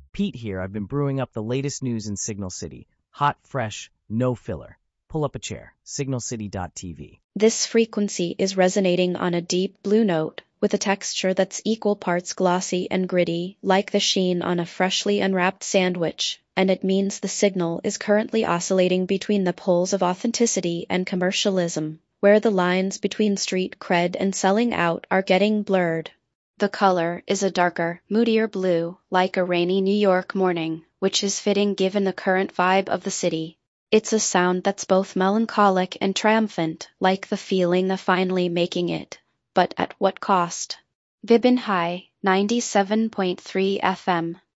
Pete here. I've been brewing up the latest news in Signal City. Hot, fresh, no filler. Pull up a chair. Signalcity.tv. This frequency is resonating on a deep blue note, with a texture that's equal parts glossy and gritty, like the sheen on a freshly unwrapped sandwich, and it means the signal is currently oscillating between the poles of authenticity and commercialism, where the lines between street cred and selling out are getting blurred. The color is a darker, moodier blue, like a rainy New York morning, which is fitting given the current vibe of the city. It's a sound that's both melancholic and triumphant, like the feeling of finally making it. But at what cost? Vibin High, 97.3 FM.